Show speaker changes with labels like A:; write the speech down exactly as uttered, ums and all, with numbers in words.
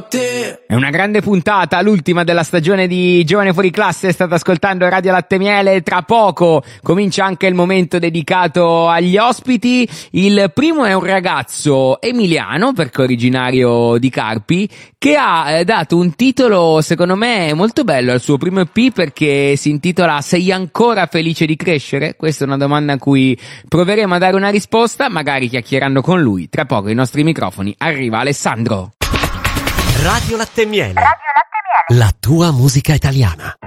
A: a te.
B: È una grande puntata, l'ultima della stagione di Giovane Fuori Classe. State ascoltando Radio Latte Miele. Tra poco comincia anche il momento dedicato agli ospiti. Il primo è un ragazzo emiliano, perché originario di Carpi, che ha eh, dato un titolo secondo me molto bello al suo primo E P, perché si intitola Sei ancora felice di crescere? Questa è una domanda a cui proveremo a dare una risposta, magari chiacchierando con lui. Tra poco ai nostri microfoni arriva Alessandro.
C: Radio Latte Miele.
D: Radio Latte Miele.
C: La tua musica italiana.